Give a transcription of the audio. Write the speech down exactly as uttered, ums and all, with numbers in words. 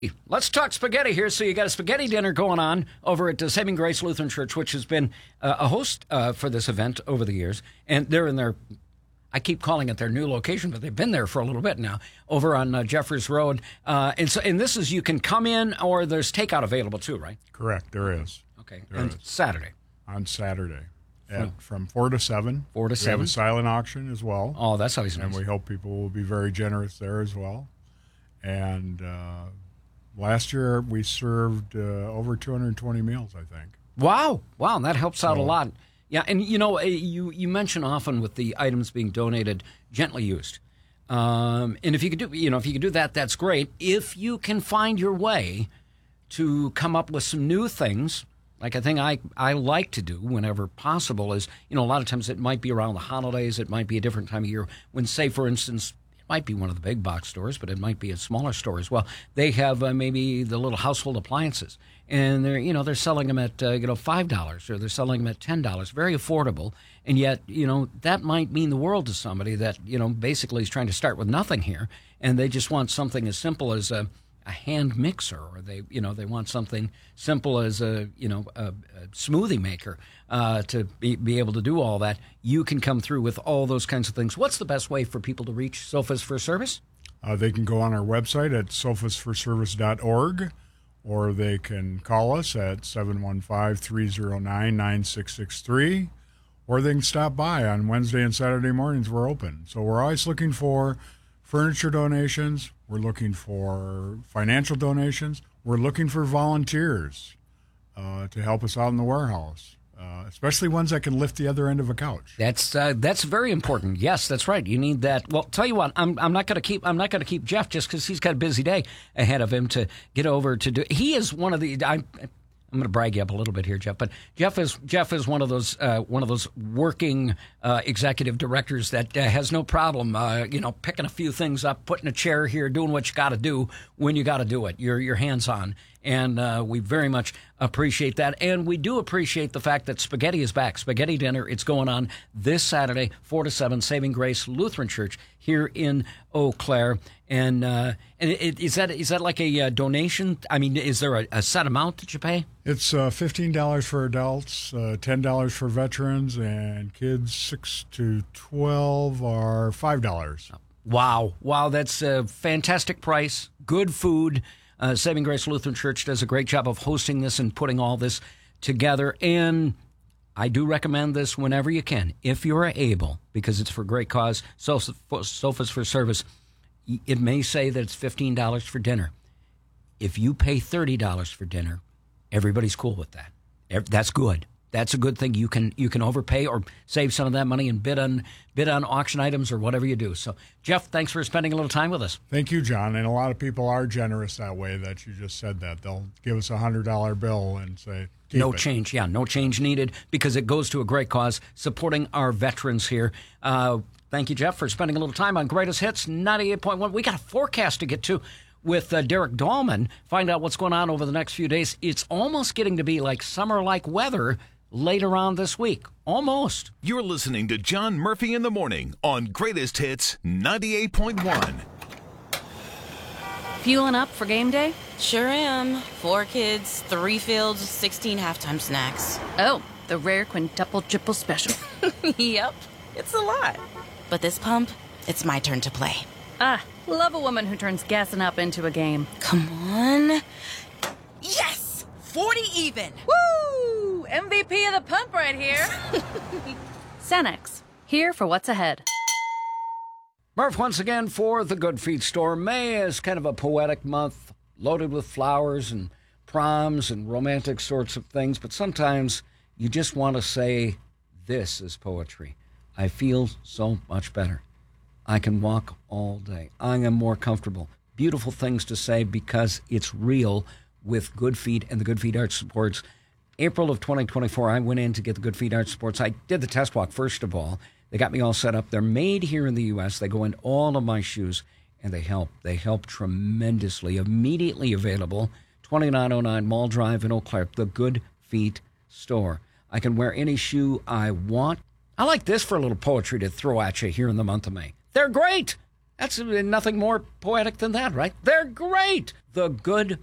Let's talk spaghetti here. So you got a spaghetti dinner going on over at uh, Saving Grace Lutheran Church, which has been uh, a host uh, for this event over the years. And they're in their, I keep calling it their new location, but they've been there for a little bit now, over on uh, Jeffers Road. Uh, and so, and this is, you can come in, or there's takeout available too, right? Correct, there is. Okay, there and is. Saturday. On Saturday. At, from four to seven. Four to we seven. We have a silent auction as well. Oh, that's always nice. And we hope people will be very generous there as well. And uh, last year we served uh, over two hundred twenty meals, I think. Wow. Wow, that helps out So, a lot. Yeah, and you know, uh, you, you mention often with the items being donated, gently used. Um, and if you could do, you know, if you could do that, that's great. If you can find your way to come up with some new things, like a thing I, I like to do whenever possible is, you know, a lot of times it might be around the holidays. It might be a different time of year when, say, for instance, it might be one of the big box stores, but it might be a smaller store as well. They have uh, maybe the little household appliances, and they're, you know, they're selling them at, uh, you know, five dollars or they're selling them at ten dollars, very affordable. And yet, you know, that might mean the world to somebody that, you know, basically is trying to start with nothing here, and they just want something as simple as a, a hand mixer, or they, you know, they want something simple as a, you know, a, a smoothie maker uh, to be, be able to do all that. You can come through with all those kinds of things. What's the best way for people to reach Sofas for Service? Uh, they can go on our website at sofas for service dot org, or they can call us at seven one five, three zero nine, nine six six three, or they can stop by on Wednesday and Saturday mornings. We're open. So we're always looking for furniture donations. We're looking for financial donations. We're looking for volunteers uh, to help us out in the warehouse, uh, especially ones that can lift the other end of a couch. That's uh, that's very important. Yes, that's right. You need that. Well, tell you what, I'm I'm not going to keep I'm not going to keep Jeff just because he's got a busy day ahead of him to get over to do. He is one of the. I, I'm going to brag you up a little bit here, Jeff. But Jeff is Jeff is one of those uh, one of those working uh, executive directors that uh, has no problem, uh, you know, picking a few things up, putting a chair here, doing what you got to do when you got to do it. You're you're hands on, and uh, we very much appreciate that. And we do appreciate the fact that spaghetti is back. Spaghetti dinner. It's going on this Saturday, four to seven, Saving Grace Lutheran Church here in Eau Claire. And uh, and it, is that is that like a uh, donation? I mean, is there a, a set amount that you pay? It's uh, fifteen dollars for adults, uh, ten dollars for veterans, and kids six to twelve are five dollars. Wow. Wow, that's a fantastic price. Good food. Uh, Saving Grace Lutheran Church does a great job of hosting this and putting all this together. And I do recommend this whenever you can, if you're able, because it's for a great cause. Sofas for Service. It may say that it's fifteen dollars for dinner. If you pay thirty dollars for dinner, everybody's cool with that. That's good. That's a good thing. You can you can overpay or save some of that money and bid on bid on auction items or whatever you do. So, Jeff, thanks for spending a little time with us. Thank you, John. And a lot of people are generous that way. That you just said that they'll give us a hundred dollar bill and say keep no it. change. Yeah, no change needed because it goes to a great cause, supporting our veterans here. Uh, thank you, Jeff, for spending a little time on Greatest Hits ninety-eight point one. We got a forecast to get to with uh, Derek Dahlman. Find out what's going on over the next few days. It's almost getting to be like summer-like weather later on this week. Almost. You're listening to John Murphy in the Morning on Greatest Hits ninety-eight point one. Fueling up for game day? Sure am. Four kids, three fields, sixteen halftime snacks. Oh, the rare quintuple triple special. Yep, it's a lot. But this pump, it's my turn to play. Ah, love a woman who turns gassing up into a game. Come on. Yes! forty even! Woo! M V P of the pump right here. Cenex, here for what's ahead. Murph, once again for the Good Feet Store. May is kind of a poetic month, loaded with flowers and proms and romantic sorts of things, but sometimes you just want to say, this is poetry. I feel so much better. I can walk all day. I am more comfortable. Beautiful things to say because it's real with Good Feet and the Good Feet Arch Supports. April of twenty twenty-four, I went in to get the Good Feet Arch Supports. I did the test walk, first of all. They got me all set up. They're made here in the U S. They go in all of my shoes, and they help. They help tremendously. Immediately available, twenty-nine oh nine Mall Drive in Eau Claire, the Good Feet Store. I can wear any shoe I want. I like this for a little poetry to throw at you here in the month of May. They're great. That's nothing more poetic than that, right? They're great. The Good